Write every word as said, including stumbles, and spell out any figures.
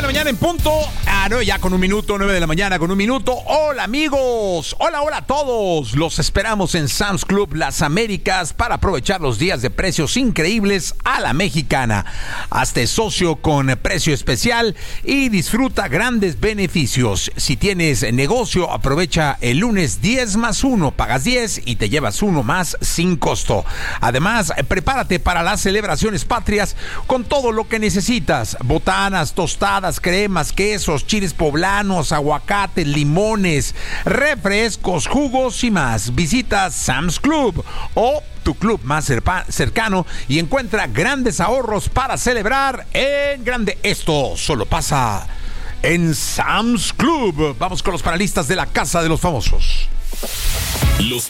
la mañana en punto. Ah, no, ya con un minuto, nueve de la mañana con un minuto. Hola amigos, hola, hola a todos. Los esperamos en Sam's Club Las Américas para aprovechar los días de precios increíbles a la mexicana. Hazte socio con precio especial y disfruta grandes beneficios. Si tienes negocio, aprovecha el lunes diez más uno. Pagas diez y te llevas uno más sin costo. Además, prepárate para las celebraciones patrias con todo lo que necesitas. Botanas, tostadas, cremas, quesos, chiles poblanos, aguacates, limones, refrescos, jugos y más. Visita Sam's Club o tu club más cercano y encuentra grandes ahorros para celebrar en grande. Esto solo pasa en Sam's Club. Vamos con los panelistas de la Casa de los Famosos. Los